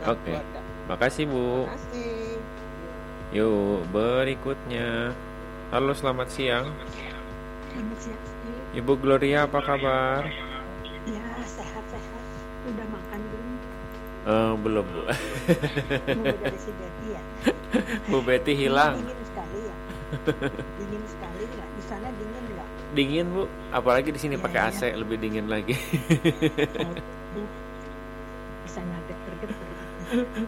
dan Oke, keluarga. makasih Bu. Makasih. Yuk, berikutnya. Halo, selamat siang. Selamat siang. Ibu Gloria, apa kabar? Ya, sehat-sehat. Udah makan belum? Belum, Bu. Mulai dari si Betty ya. Bu Betty hilang. Dingin sekali ya. Dingin sekali nggak? Di sana dingin nggak? Dingin, Bu. Apalagi di sini Ya, pakai ya. AC, lebih dingin lagi. Oh, bisa nggak geter-geter.